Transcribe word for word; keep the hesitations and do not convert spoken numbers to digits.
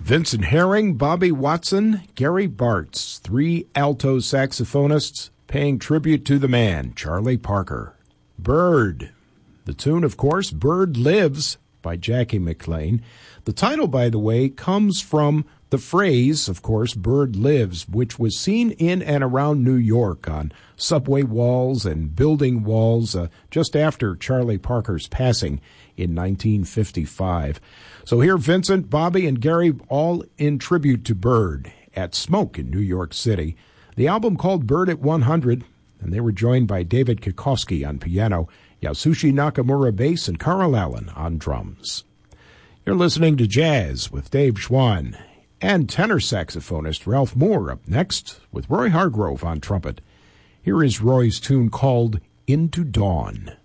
Vincent Herring, Bobby Watson, Gary Bartz, three alto saxophonists paying tribute to the man, Charlie Parker. Bird. The tune, of course, Bird Lives by Jackie McLean. The title, by the way, comes from the phrase, of course, Bird Lives, which was seen in and around New York on subway walls and building walls uh, just after Charlie Parker's passing in nineteen fifty-five. So here, Vincent, Bobby, and Gary all in tribute to Bird at Smoke in New York City. The album called Bird at one hundred, and they were joined by David Kikoski on piano, Yasushi Nakamura bass, and Carl Allen on drums. You're listening to Jazz with Dave Schwann, and tenor saxophonist Ralph Moore up next with Roy Hargrove on trumpet. Here is Roy's tune called Into Dawn.